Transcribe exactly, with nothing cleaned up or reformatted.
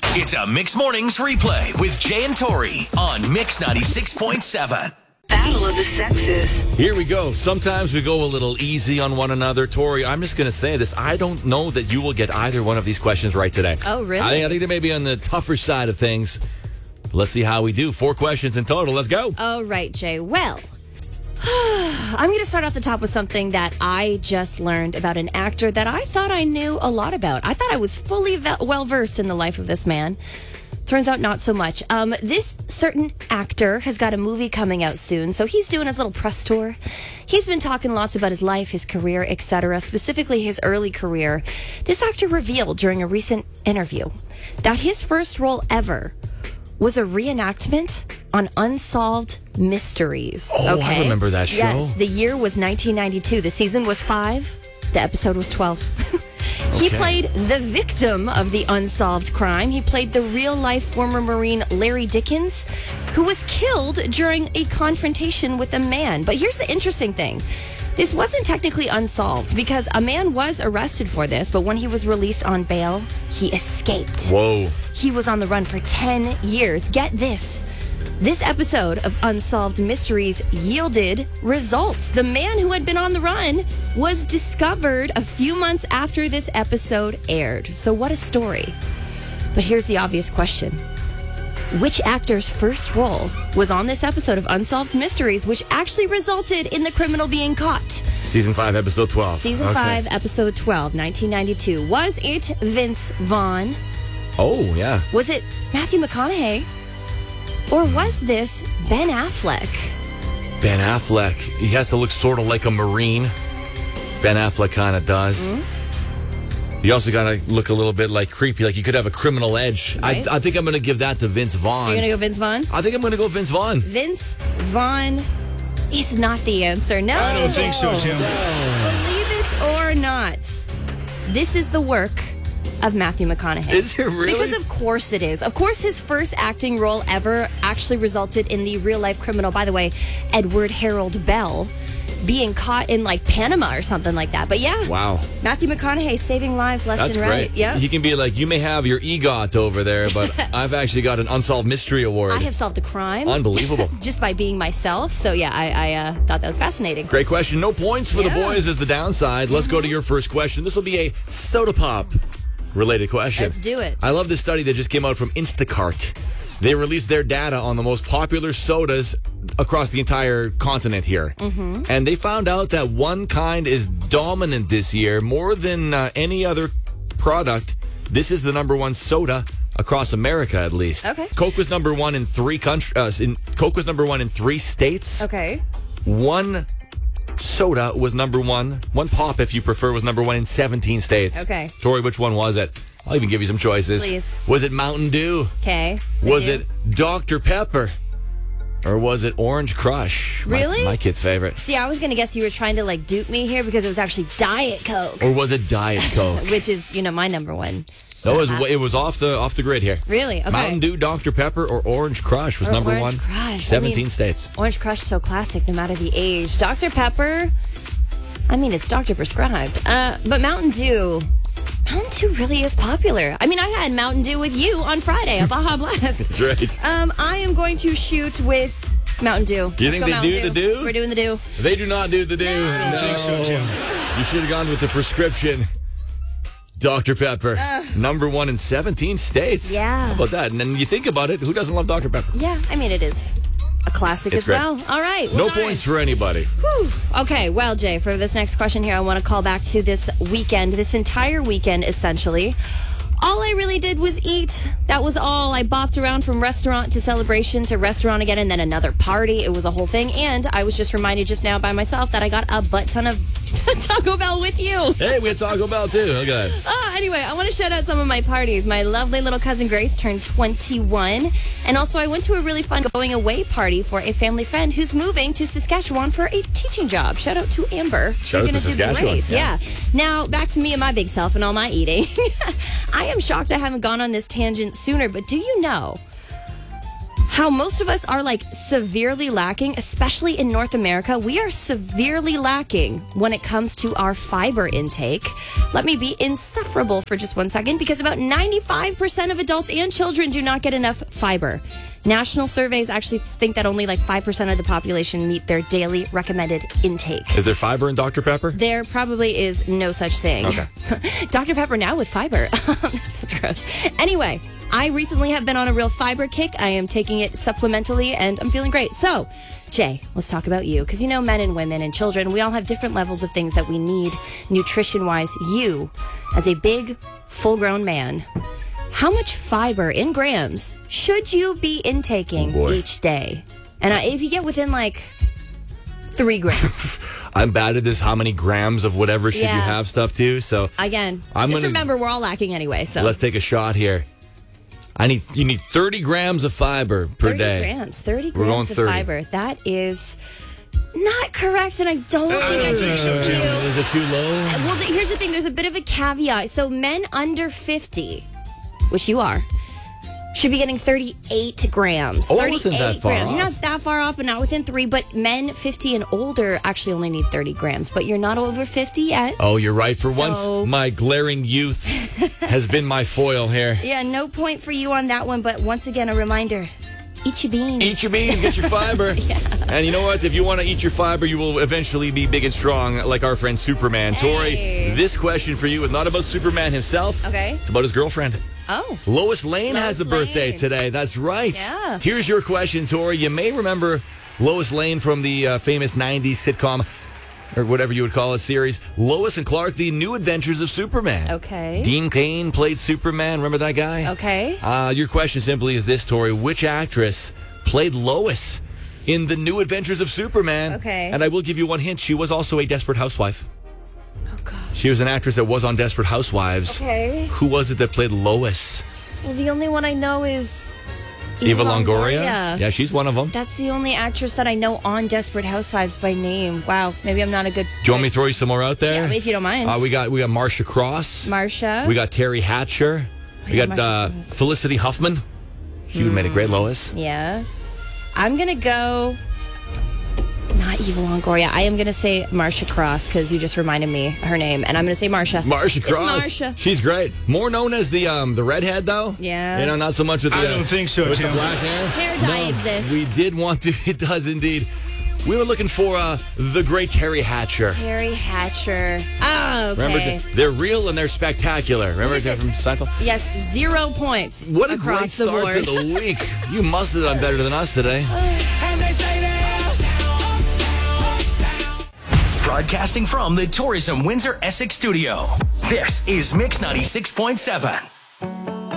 It's a Mix Mornings replay with Jay and Tori on Mix ninety-six point seven. Battle of the Sexes. Here we go. Sometimes we go a little easy on one another. Tori, I'm just going to say this. I don't know that you will get either one of these questions right today. Oh, really? I think, I think they may be on the tougher side of things. Let's see how we do. Four questions in total. Let's go. All right, Jay. Well, I'm going to start off the top with something that I just learned about an actor that I thought I knew a lot about. I thought I was fully ve- well-versed in the life of this man. Turns out not so much. Um, this certain actor has got a movie coming out soon, so he's doing his little press tour. He's been talking lots about his life, his career, et cetera, specifically his early career. This actor revealed during a recent interview that his first role ever was a reenactment on Unsolved Mysteries. Oh, I remember that show. Yes, the year was nineteen ninety-two. The season was five. The episode was twelve. He Okay. played the victim of the unsolved crime. He played the real-life former Marine Larry Dickens, who was killed during a confrontation with a man. But here's the interesting thing. This wasn't technically unsolved because a man was arrested for this, but when he was released on bail, he escaped. Whoa. He was on the run for ten years. Get this. This episode of Unsolved Mysteries yielded results. The man who had been on the run was discovered a few months after this episode aired. So what a story. But here's the obvious question. Which actor's first role was on this episode of Unsolved Mysteries, which actually resulted in the criminal being caught? Season five, episode twelve. Season Okay. five, episode twelve, nineteen ninety-two. Was it Vince Vaughn? Oh, yeah. Was it Matthew McConaughey? Or was this Ben Affleck? Ben Affleck. He has to look sort of like a Marine. Ben Affleck kind of does. Mm-hmm. You also got to look a little bit like creepy, like you could have a criminal edge. Right. I, I think I'm going to give that to Vince Vaughn. You're going to go Vince Vaughn? I think I'm going to go Vince Vaughn. Vince Vaughn is not the answer. No. I don't think so, Tim. Believe it or not, this is the work of Matthew McConaughey. Is it really? Because of course it is. Of course his first acting role ever actually resulted in the real-life criminal, by the way, Edward Harold Bell, being caught in like Panama or something like that. But yeah. Wow. Matthew McConaughey saving lives left That's and right. great. Yeah. He can be like, you may have your EGOT over there, but I've actually got an Unsolved Mystery Award. I have solved a crime. Unbelievable. Just by being myself. So yeah, I, I uh, thought that was fascinating. Great question. No points for Yeah. the boys is the downside. Let's go to your first question. This will be a soda pop related question. Let's do it. I love this study that just came out from Instacart. They released their data on the most popular sodas across the entire continent here. Mm-hmm. And they found out that one kind is dominant this year more than uh, any other product. This is the number one soda across America, at least. Okay. Coke was number one in three countries. Uh, in, Coke was number one in three states. Okay. One soda was number one. One pop, if you prefer, was number one in seventeen states. Okay. Tori, which one was it? I'll even give you some choices. Please. Was it Mountain Dew? Okay. Was it Doctor Pepper? Or was it Orange Crush? My- Really? My, kid's favorite. See, I was going to guess you were trying to like dupe me here because it was actually Diet Coke, Or was it Diet Coke? which is, you know, my number one. No, it was, it was off the off the grid here. Really? Okay. Mountain Dew, Doctor Pepper, or Orange Crush was Or number Orange one. Crush. I seventeen mean- states. Orange Crush is so classic no matter the age. Doctor Pepper, I mean, it's doctor prescribed. Uh, but Mountain Dew, Mountain Dew really is popular. I mean, I had Mountain Dew with you on Friday, a Baja Blast. That's right. Um, I am going to shoot with Mountain Dew. You Let's think go they Mountain do the Dew? We're doing the Dew. They do not do the Dew. I don't think so, Tim. You should have gone with the prescription. Doctor Pepper, number one in seventeen states. Yeah. How about that? And then you think about it, who doesn't love Doctor Pepper? Yeah, I mean, it is a classic It's as great. well. All right. No well, points for anybody. Whew. Okay, well, Jay, for this next question here, I want to call back to this weekend, this entire weekend, essentially. All I really did was eat. That was all. I bopped around from restaurant to celebration to restaurant again and then another party. It was a whole thing. And I was just reminded just now by myself that I got a butt ton of Taco Bell with you. Hey, we had Taco Bell too. Look at that. Oh, anyway, I want to shout out some of my parties. My lovely little cousin Grace turned twenty-one. And also I went to a really fun going away party for a family friend who's moving to Saskatchewan for a teaching job. Shout out to Amber. Shout You're out to gonna do Saskatchewan, great. yeah. Yeah. Now, back to me and my big self and all my eating. I am shocked I haven't gone on this tangent sooner, but do you know how most of us are like severely lacking, especially in North America. We are severely lacking when it comes to our fiber intake. Let me be insufferable for just one second, because about ninety-five percent of adults and children do not get enough fiber. National surveys actually think that only like five percent of the population meet their daily recommended intake. Is there fiber in Doctor Pepper? There probably is no such thing. Okay. Doctor Pepper now with fiber. That's gross. Anyway, I recently have been on a real fiber kick. I am taking it supplementally and I'm feeling great. So, Jay, let's talk about you. Because you know, men and women and children, we all have different levels of things that we need nutrition-wise. You, as a big, full-grown man, how much fiber in grams should you be intaking Oh, boy. each day? And uh, if you get within like three grams. I'm bad at this. How many grams of whatever should Yeah. you have stuff to? So Again, I'm just gonna- remember we're all lacking anyway. So let's take a shot here. I need you need thirty grams of fiber per thirty day. grams, thirty We're grams going of thirty. fiber. That is not correct, and I don't think I can give it to you. Is it too low? Well, the, here's the thing. There's a bit of a caveat. So men under fifty, which you are, should be getting thirty-eight grams. Oh, I wasn't that thirty-eight far grams. You're off. not that far off, but not within three. But men fifty and older actually only need thirty grams. But you're not over fifty yet. Oh, you're right. For So- once, my glaring youth has been my foil here. Yeah, no point for you on that one. But once again, a reminder. Eat your beans. Eat your beans, get your fiber. And you know what? If you want to eat your fiber, you will eventually be big and strong like our friend Superman. Hey. Tori, this question for you is not about Superman himself. Okay. It's about his girlfriend. Oh. Lois Lane Lois has a birthday Lane. today. That's right. Yeah. Here's your question, Tori. You may remember Lois Lane from the uh, famous nineties sitcom, or whatever you would call it, series, Lois and Clark, The New Adventures of Superman. Okay. Dean Cain played Superman. Remember that guy? Okay. Uh, your question simply is this, Tori. Which actress played Lois in The New Adventures of Superman? Okay. And I will give you one hint. She was also a Desperate Housewife. Oh, gosh. She was an actress that was on Desperate Housewives. Okay. Who was it that played Lois? Well, the only one I know is Eva Longoria? Yeah, she's one of them. That's the only actress that I know on Desperate Housewives by name. Wow, maybe I'm not a good. Do you want me to throw you some more out there? Yeah, if you don't mind. Uh, we got we got Marsha Cross. Marsha. We got Terry Hatcher. We yeah, got Marsha uh, Cross. Felicity Huffman. She would have made a great Lois. Yeah. I'm gonna go. Not Eva Longoria. I am gonna say Marsha Cross because you just reminded me her name, and I'm gonna say Marsha. Marsha It's Cross. Marsha. She's great. More known as the um the redhead though. Yeah. You know, not so much with the I uh, don't think so, with Tim. the black hair. Hair dye exists. We did want to. It does indeed. We were looking for uh, the great Terry Hatcher. Terry Hatcher. Oh, okay. Remember, they're real and they're spectacular. Remember Look at from Seinfeld? Yes, zero points. What a across great the start board. to the week. You must have done better than us today. Broadcasting from the Tourism Windsor Essex studio. This is Mix ninety-six point seven.